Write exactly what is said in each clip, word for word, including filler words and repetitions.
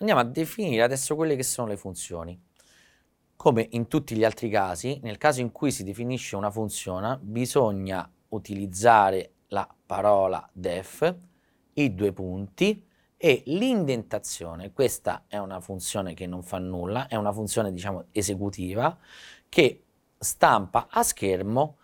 Andiamo a definire adesso quelle che sono le funzioni. Come in tutti gli altri casi, nel caso in cui si definisce una funzione, bisogna utilizzare la parola def, i due punti e l'indentazione. Questa è una funzione che non fa nulla, è una funzione, diciamo, esecutiva che stampa a schermo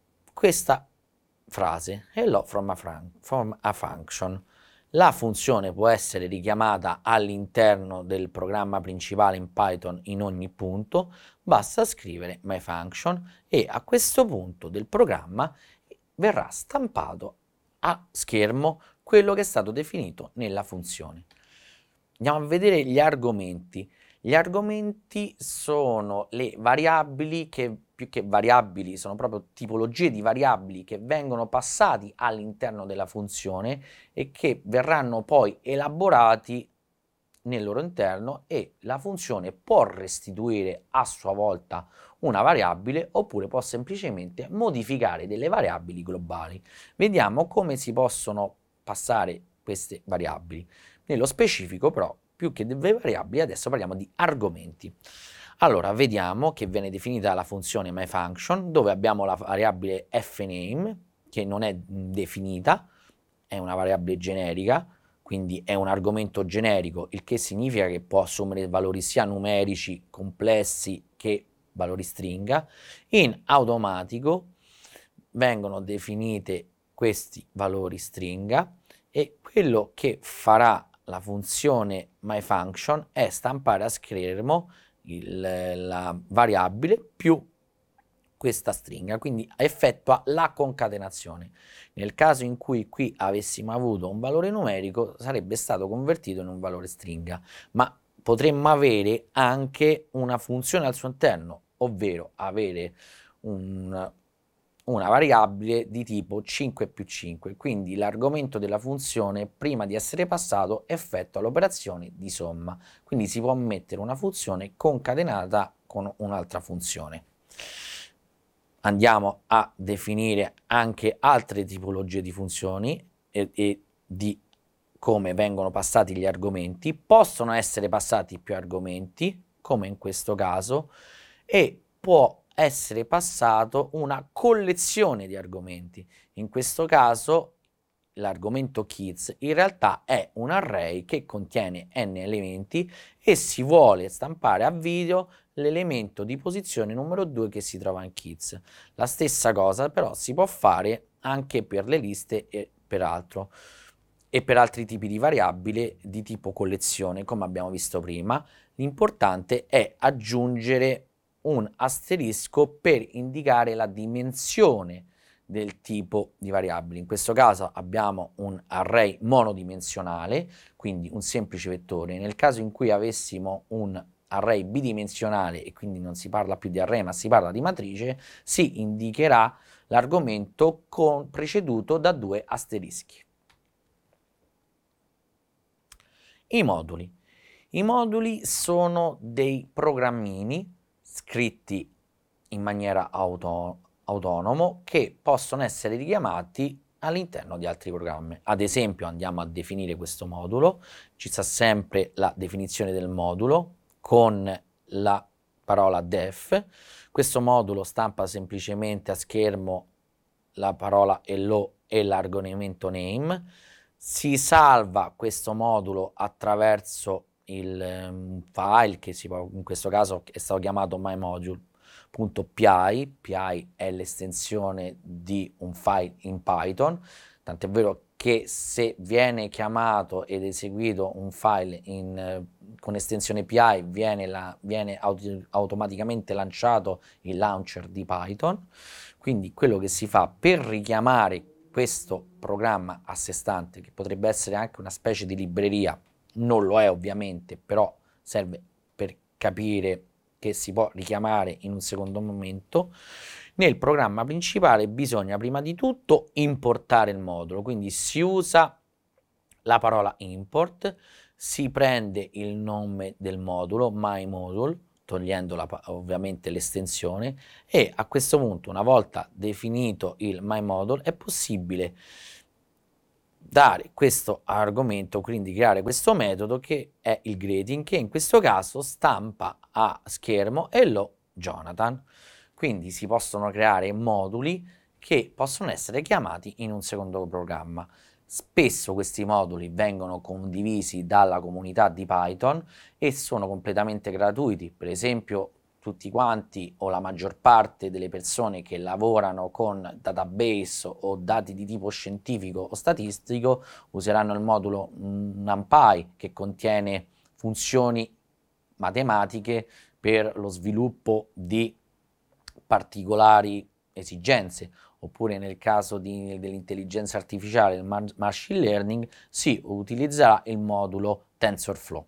questa frase hello from a, from a function. La funzione può essere richiamata all'interno del programma principale in Python in ogni punto, basta scrivere myFunction e a questo punto del programma verrà stampato a schermo quello che è stato definito nella funzione. Andiamo a vedere gli argomenti. Gli argomenti sono le variabili che, più che variabili, sono proprio tipologie di variabili che vengono passati all'interno della funzione e che verranno poi elaborati nel loro interno e la funzione può restituire a sua volta una variabile oppure può semplicemente modificare delle variabili globali. Vediamo come si possono passare queste variabili. Nello specifico però, più che delle variabili, adesso parliamo di argomenti. Allora, vediamo che viene definita la funzione myFunction, dove abbiamo la variabile fname, che non è definita, è una variabile generica, quindi è un argomento generico, il che significa che può assumere valori sia numerici complessi che valori stringa. In automatico vengono definite questi valori stringa e quello che farà la funzione myFunction è stampare a schermo il, la variabile più questa stringa, quindi effettua la concatenazione. Nel caso in cui qui avessimo avuto un valore numerico sarebbe stato convertito in un valore stringa, ma potremmo avere anche una funzione al suo interno, ovvero avere un, una variabile di tipo cinque più cinque, quindi l'argomento della funzione prima di essere passato effettua l'operazione di somma, quindi si può mettere una funzione concatenata con un'altra funzione. Andiamo a definire anche altre tipologie di funzioni e, e di come vengono passati gli argomenti. Possono essere passati più argomenti, come in questo caso, e può essere passato una collezione di argomenti. In questo caso l'argomento kids in realtà è un array che contiene n elementi e si vuole stampare a video l'elemento di posizione numero due che si trova in kids. La stessa cosa però si può fare anche per le liste e per altro e per altri tipi di variabili di tipo collezione, come abbiamo visto prima. L'importante è aggiungere un asterisco per indicare la dimensione del tipo di variabili. In questo caso abbiamo un array monodimensionale, quindi un semplice vettore. Nel caso in cui avessimo un array bidimensionale e quindi non si parla più di array ma si parla di matrice, si indicherà l'argomento con, preceduto da due asterischi. I moduli. I moduli sono dei programmini scritti in maniera auto, autonomo che possono essere richiamati all'interno di altri programmi. Ad esempio andiamo a definire questo modulo, ci sta sempre la definizione del modulo con la parola def. Questo modulo stampa semplicemente a schermo la parola hello e l'argomento name. Si salva questo modulo attraverso il um, file che si può, in questo caso è stato chiamato mymodule.py. P I è l'estensione di un file in Python, tant'è vero che se viene chiamato ed eseguito un file in, eh, con estensione P I viene, la, viene auto, automaticamente lanciato il launcher di Python. Quindi quello che si fa per richiamare questo programma a sé stante, che potrebbe essere anche una specie di libreria, non lo è ovviamente, però serve per capire che si può richiamare in un secondo momento. Nel programma principale bisogna prima di tutto importare il modulo, quindi si usa la parola import, si prende il nome del modulo, mymodule, togliendo la, ovviamente l'estensione, e a questo punto, una volta definito il mymodule, è possibile dare questo argomento, quindi creare questo metodo che è il greeting, che in questo caso stampa a schermo Hello Jonathan. Quindi si possono creare moduli che possono essere chiamati in un secondo programma. Spesso questi moduli vengono condivisi dalla comunità di Python e sono completamente gratuiti. Per esempio, tutti quanti o la maggior parte delle persone che lavorano con database o dati di tipo scientifico o statistico useranno il modulo NumPy, che contiene funzioni matematiche per lo sviluppo di particolari esigenze, oppure nel caso dell'intelligenza artificiale, il machine learning, si utilizzerà il modulo TensorFlow.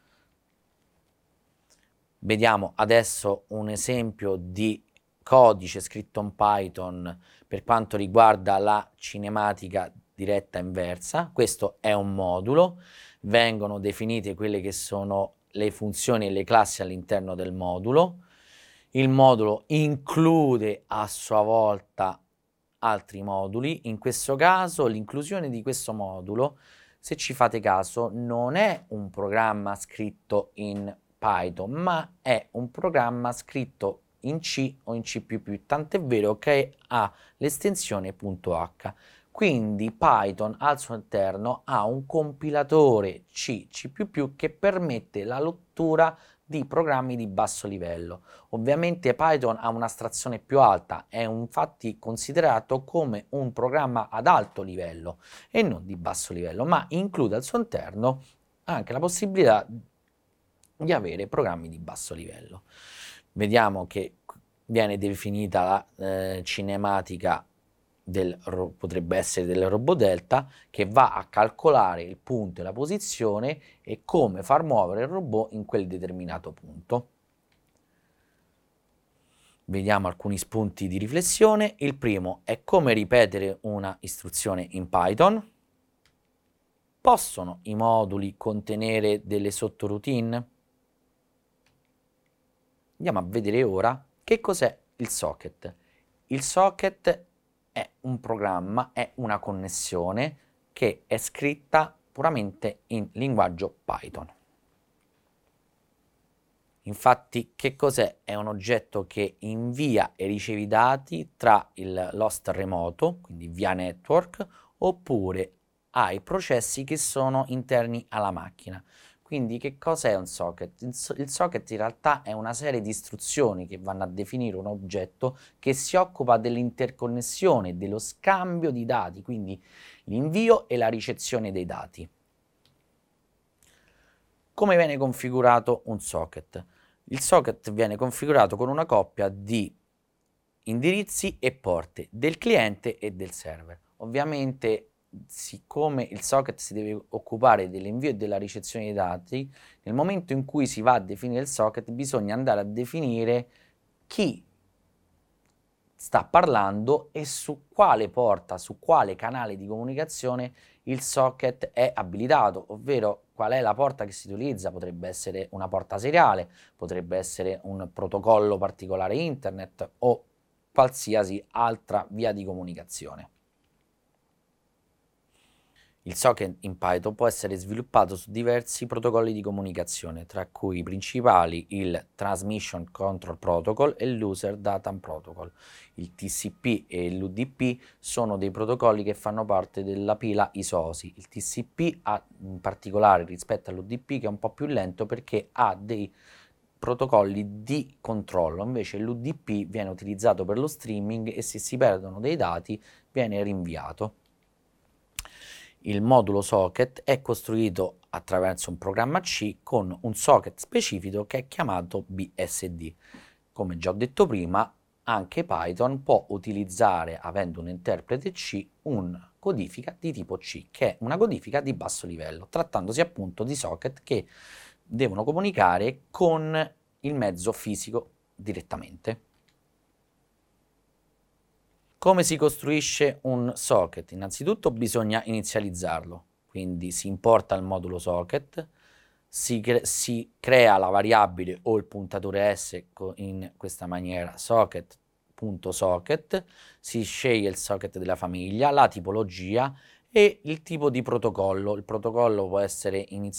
Vediamo adesso un esempio di codice scritto in Python per quanto riguarda la cinematica diretta inversa. Questo è un modulo, vengono definite quelle che sono le funzioni e le classi all'interno del modulo. Il modulo include a sua volta altri moduli. In questo caso l'inclusione di questo modulo, se ci fate caso, non è un programma scritto in Python, ma è un programma scritto in C o in C più più, tant'è vero che ha l'estensione .h. Quindi Python al suo interno ha un compilatore C, C più più che permette la lettura di programmi di basso livello. Ovviamente Python ha un'astrazione più alta, è infatti considerato come un programma ad alto livello e non di basso livello, ma include al suo interno anche la possibilità di avere programmi di basso livello. Vediamo che viene definita la eh, cinematica del, potrebbe essere del robot delta, che va a calcolare il punto e la posizione e come far muovere il robot in quel determinato punto. Vediamo alcuni spunti di riflessione. Il primo è come ripetere una istruzione in Python. Possono i moduli contenere delle sottoroutine? Andiamo a vedere ora che cos'è il socket. Il socket è un programma, è una connessione che è scritta puramente in linguaggio Python. Infatti, che cos'è? È un oggetto che invia e riceve i dati tra il l'host remoto, quindi via network, oppure ai processi che sono interni alla macchina. Quindi che cos'è un socket? Il, so il socket in realtà è una serie di istruzioni che vanno a definire un oggetto che si occupa dell'interconnessione, dello scambio di dati, quindi l'invio e la ricezione dei dati. Come viene configurato un socket? Il socket viene configurato con una coppia di indirizzi e porte del cliente e del server. Ovviamente, siccome il socket si deve occupare dell'invio e della ricezione dei dati, nel momento in cui si va a definire il socket bisogna andare a definire chi sta parlando e su quale porta, su quale canale di comunicazione il socket è abilitato, ovvero qual è la porta che si utilizza. Potrebbe essere una porta seriale, potrebbe essere un protocollo particolare internet o qualsiasi altra via di comunicazione. Il socket in Python può essere sviluppato su diversi protocolli di comunicazione, tra cui i principali il Transmission Control Protocol e l'User Data Protocol. Il T C P e l'U D P sono dei protocolli che fanno parte della pila I S O S I. Il T C P ha in particolare rispetto all'U D P che è un po' più lento perché ha dei protocolli di controllo, invece l'U D P viene utilizzato per lo streaming e se si perdono dei dati viene rinviato. Il modulo socket è costruito attraverso un programma C con un socket specifico che è chiamato B S D. Come già ho detto prima, anche Python può utilizzare, avendo un interprete C, una codifica di tipo C, che è una codifica di basso livello, trattandosi appunto di socket che devono comunicare con il mezzo fisico direttamente. Come si costruisce un socket? Innanzitutto bisogna inizializzarlo, quindi si importa il modulo socket, si, cre si crea la variabile o il puntatore S in questa maniera, socket.socket, si sceglie il socket della famiglia, la tipologia e il tipo di protocollo. Il protocollo può essere iniziale